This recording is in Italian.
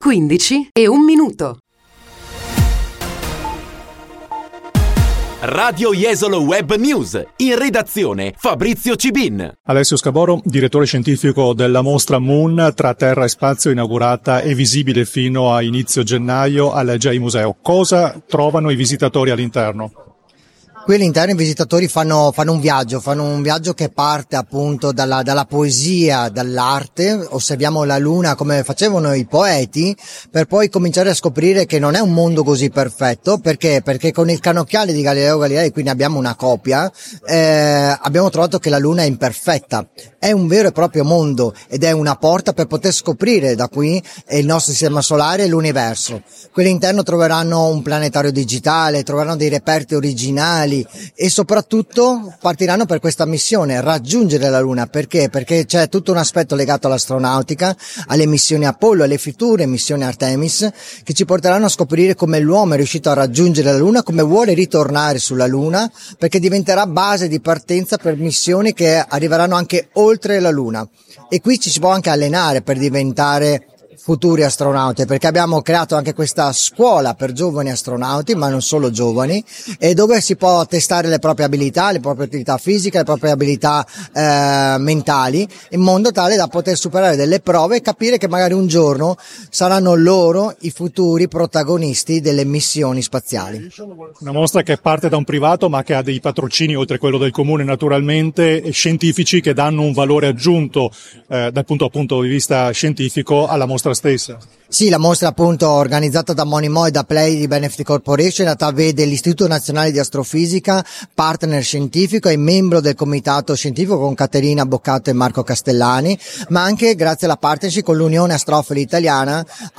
15 e 1 minuto. Radio Jesolo Web News, in redazione Fabrizio Cibin. Alessio Scaboro, direttore scientifico della mostra Moon tra terra e spazio, inaugurata e visibile fino a inizio gennaio al GEI Museo. Cosa trovano i visitatori all'interno? Qui all'interno i visitatori fanno un viaggio che parte appunto dalla poesia, dall'arte. Osserviamo la luna come facevano i poeti, per poi cominciare a scoprire che non è un mondo così perfetto. Perché con il cannocchiale di Galileo Galilei, quindi abbiamo una copia, abbiamo trovato che la luna è imperfetta, è un vero e proprio mondo ed è una porta per poter scoprire da qui il nostro sistema solare e l'universo. Qui all'interno troveranno un planetario digitale, troveranno dei reperti originali e soprattutto partiranno per questa missione, raggiungere la Luna. Perché? Perché c'è tutto un aspetto legato all'astronautica, alle missioni Apollo, alle future missioni Artemis, che ci porteranno a scoprire come l'uomo è riuscito a raggiungere la Luna, come vuole ritornare sulla Luna, perché diventerà base di partenza per missioni che arriveranno anche oltre la Luna. E qui ci si può anche allenare per diventare futuri astronauti, perché abbiamo creato anche questa scuola per giovani astronauti, ma non solo giovani, e dove si può testare le proprie abilità fisiche, le proprie abilità mentali, in modo tale da poter superare delle prove e capire che magari un giorno saranno loro i futuri protagonisti delle missioni spaziali. Una mostra che parte da un privato ma che ha dei patrocini, oltre quello del comune naturalmente, e scientifici che danno un valore aggiunto dal punto di vista scientifico alla mostra stessa. Sì, la mostra appunto organizzata da Monimo e da Play di Benefit Corporation, in realtà vede l'Istituto Nazionale di Astrofisica, partner scientifico e membro del comitato scientifico con Caterina Boccato e Marco Castellani, ma anche grazie alla partnership con l'Unione Astrofili Italiana